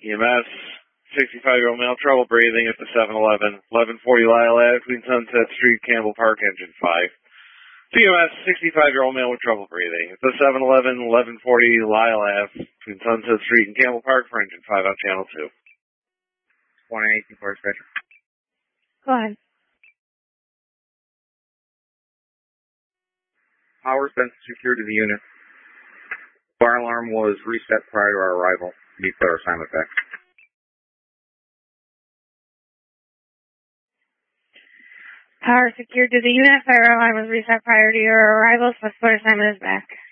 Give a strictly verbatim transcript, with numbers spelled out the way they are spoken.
E M S, sixty-five-year-old male, trouble breathing at the seven eleven, eleven forty Lyle Ave, Queen Sunset Street, Campbell Park, engine five. P M S, sixty-five-year-old male with trouble breathing at the seven eleven, eleven forty Lyle Ave, Queen Sunset Street, and Campbell Park for engine five on channel two. one eighteen for dispatcher. Go ahead. Power's been secured to the unit. Fire alarm was reset prior to our arrival. Need further assignment back. Power secured to the unit. Fire alarm was reset prior to your arrival. Suspect assignment is back.